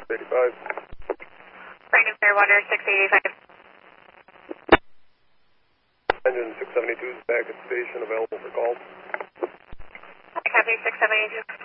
685. Brandon Fairwater, 685. Engine 672 is back at station, available for call. Copy, 672.